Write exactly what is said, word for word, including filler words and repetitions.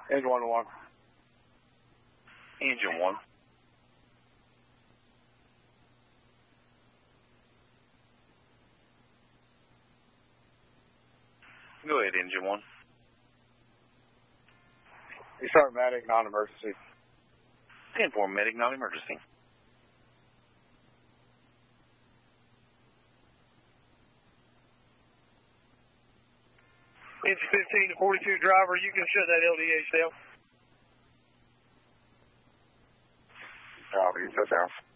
Engine one to one. Engine one. Go ahead, engine one. You start medic, non-emergency. ten four, medic, non-emergency. Engine fifteen to forty-two driver, you can shut that L D H down. Copy, shut down.